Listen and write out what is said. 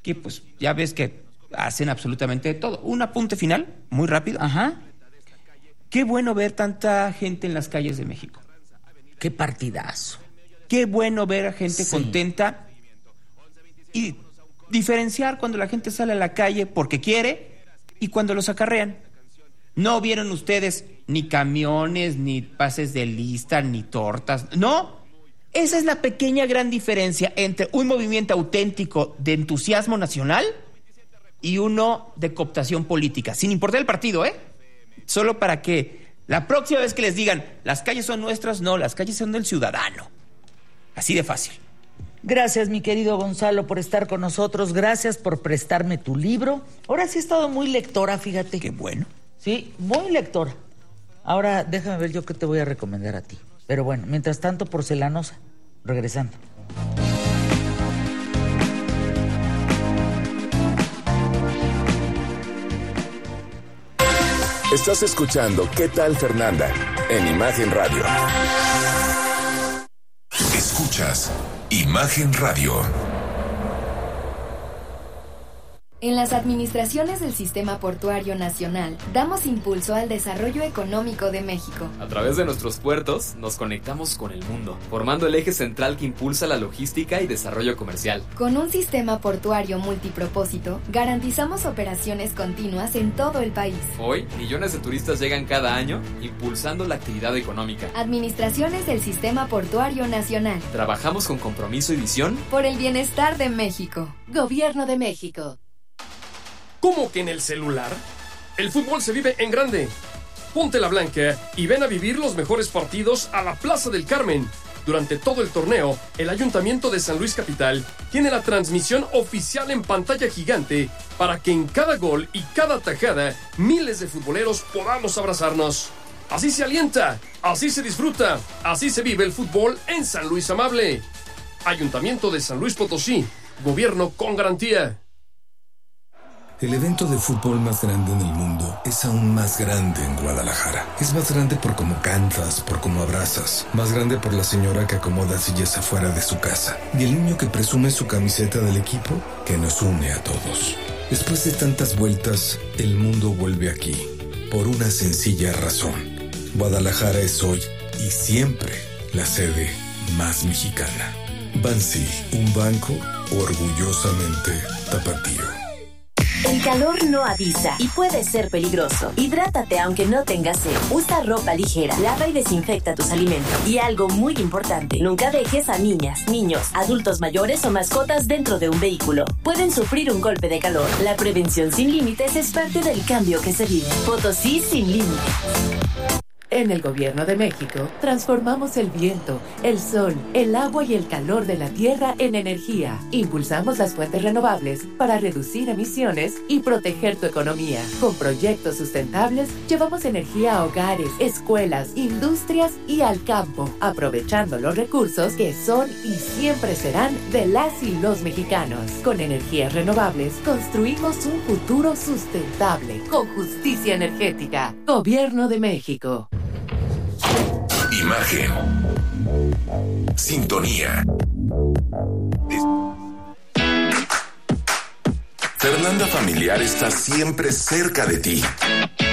que pues ya ves que hacen absolutamente todo. Un apunte final, muy rápido. Ajá. Qué bueno ver tanta gente en las calles de México. Qué partidazo. Qué bueno ver a gente Sí. contenta y diferenciar cuando la gente sale a la calle porque quiere y cuando los acarrean. No vieron ustedes ni camiones, ni pases de lista, ni tortas. No. Esa es la pequeña gran diferencia entre un movimiento auténtico de entusiasmo nacional y uno de cooptación política, sin importar el partido, ¿eh? Solo para que la próxima vez que les digan, las calles son nuestras, no, las calles son del ciudadano. Así de fácil. Gracias, mi querido Gonzalo, por estar con nosotros. Gracias por prestarme tu libro. Ahora sí he estado muy lectora, fíjate. Qué bueno. Sí, muy lectora. Ahora déjame ver yo qué te voy a recomendar a ti. Pero bueno, mientras tanto, Porcelanosa. Regresando. Estás escuchando ¿Qué tal, Fernanda? En Imagen Radio. Escuchas Imagen Radio. En las administraciones del Sistema Portuario Nacional, damos impulso al desarrollo económico de México. A través de nuestros puertos, nos conectamos con el mundo, formando el eje central que impulsa la logística y desarrollo comercial. Con un sistema portuario multipropósito, garantizamos operaciones continuas en todo el país. Hoy, millones de turistas llegan cada año, impulsando la actividad económica. Administraciones del Sistema Portuario Nacional. Trabajamos con compromiso y visión por el bienestar de México. Gobierno de México. ¿Cómo que en el celular? El fútbol se vive en grande. Ponte la blanca y ven a vivir los mejores partidos a la Plaza del Carmen. Durante todo el torneo, el Ayuntamiento de San Luis Capital tiene la transmisión oficial en pantalla gigante para que en cada gol y cada tajada, miles de futboleros podamos abrazarnos. Así se alienta, así se disfruta, así se vive el fútbol en San Luis Amable. Ayuntamiento de San Luis Potosí, gobierno con garantía. El evento de fútbol más grande en el mundo es aún más grande en Guadalajara. Es más grande por cómo cantas, por cómo abrazas. Más grande por la señora que acomoda sillas afuera de su casa. Y el niño que presume su camiseta del equipo que nos une a todos. Después de tantas vueltas, el mundo vuelve aquí. Por una sencilla razón. Guadalajara es hoy y siempre la sede más mexicana. Bansi, un banco orgullosamente tapatío. El calor no avisa y puede ser peligroso. Hidrátate aunque no tengas sed. Usa ropa ligera, lava y desinfecta tus alimentos. Y algo muy importante, nunca dejes a niñas, niños, adultos mayores o mascotas dentro de un vehículo. Pueden sufrir un golpe de calor. La prevención sin límites es parte del cambio que se vive. Potosí sin límites. En el Gobierno de México, transformamos el viento, el sol, el agua y el calor de la tierra en energía. Impulsamos las fuentes renovables para reducir emisiones y proteger tu economía. Con proyectos sustentables, llevamos energía a hogares, escuelas, industrias y al campo, aprovechando los recursos que son y siempre serán de las y los mexicanos. Con energías renovables, construimos un futuro sustentable, con justicia energética. Gobierno de México. Imagen. Sintonía. Fernanda Familiar está siempre cerca de ti.